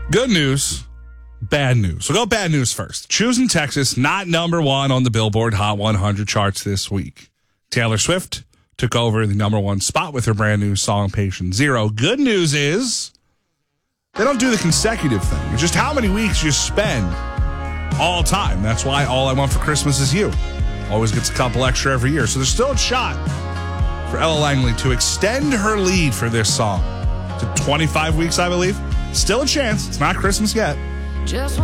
Good news, bad news. We'll go bad news first. Choosing Texas, not number one on the Billboard Hot 100 charts this week. Taylor Swift took over the number one spot with her brand new song, Patient Zero. Good news is they don't do the consecutive thing. It's just how many weeks you spend all time. That's why All I Want for Christmas Is You always gets a couple extra every year. So there's still a shot for Ella Langley to extend her lead for this song to 25 weeks, I believe. Still a chance. It's not Christmas yet. Just